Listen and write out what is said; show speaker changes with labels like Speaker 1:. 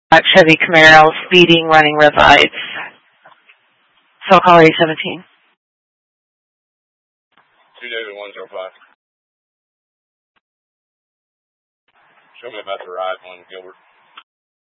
Speaker 1: Chevy Camaro, speeding, running red lights. So I'll call 817.
Speaker 2: 2 David 105. Show me about the right one, Gilbert.